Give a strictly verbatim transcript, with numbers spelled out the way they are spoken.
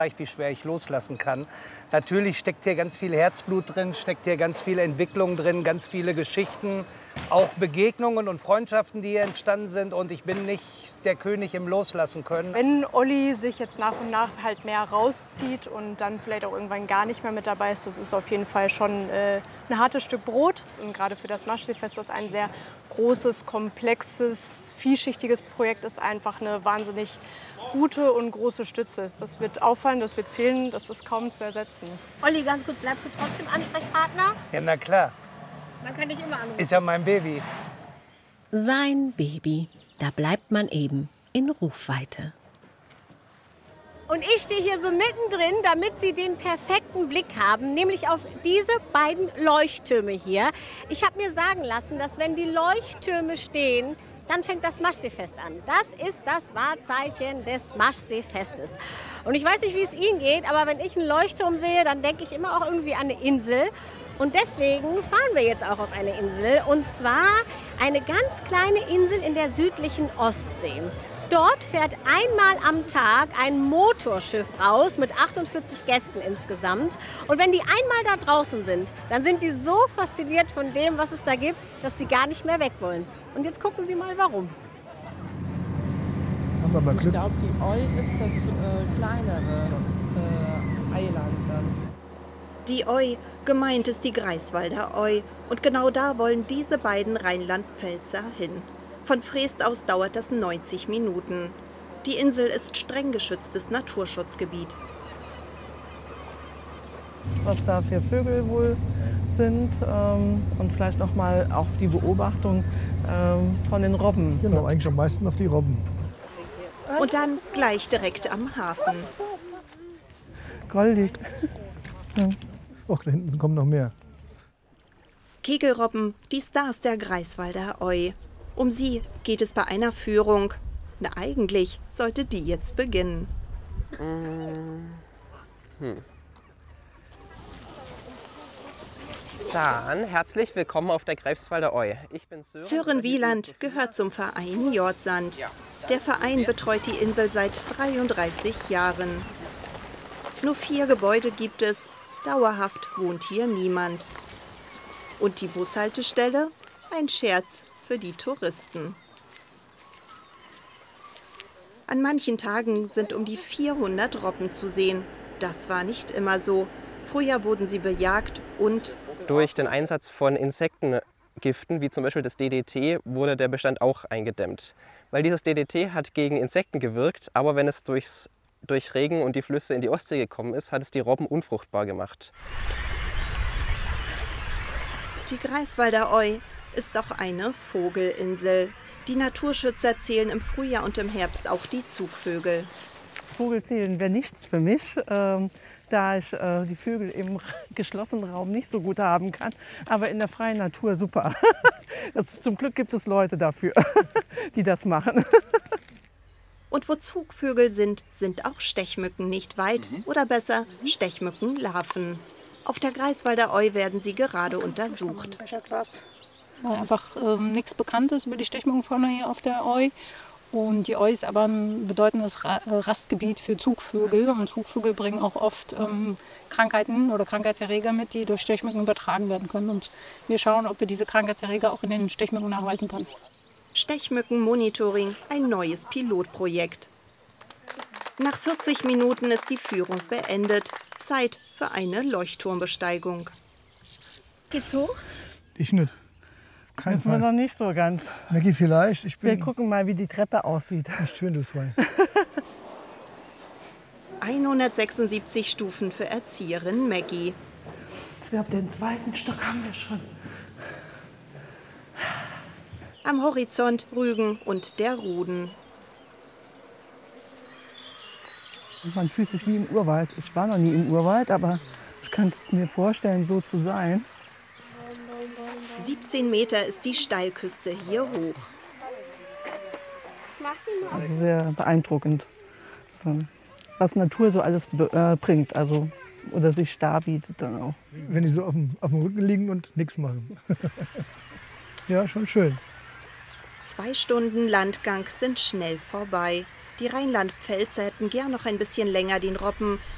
wie schwer ich loslassen kann. Natürlich steckt hier ganz viel Herzblut drin, steckt hier ganz viel Entwicklung drin, ganz viele Geschichten, auch Begegnungen und Freundschaften, die hier entstanden sind. Und ich bin nicht der König im Loslassen können. Wenn Olli sich jetzt nach und nach halt mehr rauszieht und dann vielleicht auch irgendwann gar nicht mehr mit dabei ist, das ist auf jeden Fall schon äh, ein hartes Stück Brot. Und gerade für das Maschsee-Fest, das ein sehr großes, komplexes, vielschichtiges Projekt ist, einfach eine wahnsinnig gute und große Stütze ist. Das wird auffallen, das wird fehlen, das ist kaum zu ersetzen. Olli, ganz kurz, bleibst du trotzdem Ansprechpartner? Ja, na klar. Dann kann ich immer anrufen. Ist ja mein Baby. Sein Baby. Da bleibt man eben in Rufweite. Und ich stehe hier so mittendrin, damit Sie den perfekten Blick haben, nämlich auf diese beiden Leuchttürme hier. Ich habe mir sagen lassen, dass wenn die Leuchttürme stehen, dann fängt das Maschsee-Fest an. Das ist das Wahrzeichen des Maschsee-Festes. Und ich weiß nicht, wie es Ihnen geht, aber wenn ich einen Leuchtturm sehe, dann denke ich immer auch irgendwie an eine Insel. Und deswegen fahren wir jetzt auch auf eine Insel, und zwar eine ganz kleine Insel in der südlichen Ostsee. Dort fährt einmal am Tag ein Motorschiff raus mit achtundvierzig Gästen insgesamt. Und wenn die einmal da draußen sind, dann sind die so fasziniert von dem, was es da gibt, dass sie gar nicht mehr weg wollen. Und jetzt gucken Sie mal, warum. Haben wir mal Glück. Ich glaube, die Oi ist das äh, kleinere äh, Eiland dann. Die Oi, gemeint ist die Greifswalder Oi. Und genau da wollen diese beiden Rheinland-Pfälzer hin. Von Freest aus dauert das neunzig Minuten. Die Insel ist streng geschütztes Naturschutzgebiet. Was da für Vögel wohl sind ähm, und vielleicht noch mal auch die Beobachtung ähm, von den Robben. Genau, eigentlich am meisten auf die Robben. Und dann gleich direkt am Hafen. Goldig. Ja. Och, da hinten kommen noch mehr. Kegelrobben, die Stars der Greifswalder Oi. Um sie geht es bei einer Führung. Na, eigentlich sollte die jetzt beginnen. Hm. Dann herzlich willkommen auf der Greifswalder Oi. Ich bin Sören, Sören Wieland gehört zum Verein Jordsand. Der Verein betreut die Insel seit dreiunddreißig Jahren. Nur vier Gebäude gibt es. Dauerhaft wohnt hier niemand. Und die Bushaltestelle? Ein Scherz für die Touristen. An manchen Tagen sind um die vierhundert Robben zu sehen. Das war nicht immer so. Früher wurden sie bejagt und durch den Einsatz von Insektengiften, wie zum Beispiel das D D T, wurde der Bestand auch eingedämmt. Weil dieses D D T hat gegen Insekten gewirkt, aber wenn es durchs, durch Regen und die Flüsse in die Ostsee gekommen ist, hat es die Robben unfruchtbar gemacht. Die Greifswalder Oi ist auch eine Vogelinsel. Die Naturschützer zählen im Frühjahr und im Herbst auch die Zugvögel. Das Vogelzählen wäre nichts für mich, ähm, da ich äh, die Vögel im geschlossenen Raum nicht so gut haben kann. Aber in der freien Natur super. Das, zum Glück gibt es Leute dafür, die das machen. Und wo Zugvögel sind, sind auch Stechmücken nicht weit. Oder besser, Stechmückenlarven. Auf der Greifswalder Oi werden sie gerade untersucht. Weil einfach ähm, nichts bekannt ist über die Stechmückenfauna hier auf der Oi. Und die Oi ist aber ein bedeutendes Ra Rastgebiet für Zugvögel. Und Zugvögel bringen auch oft ähm, Krankheiten oder Krankheitserreger mit, die durch Stechmücken übertragen werden können. Und wir schauen, ob wir diese Krankheitserreger auch in den Stechmücken nachweisen können. Stechmückenmonitoring, ein neues Pilotprojekt. Nach vierzig Minuten ist die Führung beendet. Zeit für eine Leuchtturmbesteigung. Geht's hoch? Ich nicht. Kein Wissen wir noch nicht so ganz. Maggie vielleicht. Ich bin wir gucken mal, wie die Treppe aussieht. Nicht schwindelfrei. hundertsechsundsiebzig Stufen für Erzieherin Maggie. Ich glaube, den zweiten Stock haben wir schon. Am Horizont Rügen und der Ruden. Man fühlt sich wie im Urwald. Ich war noch nie im Urwald, aber ich könnte es mir vorstellen, so zu sein. siebzehn Meter ist die Steilküste hier hoch. Also sehr beeindruckend, was Natur so alles äh, bringt, also oder sich darbietet dann auch. Wenn die so auf dem, auf dem Rücken liegen und nichts machen. Ja, schon schön. Zwei Stunden Landgang sind schnell vorbei. Die Rheinland-Pfälzer hätten gern noch ein bisschen länger den Robben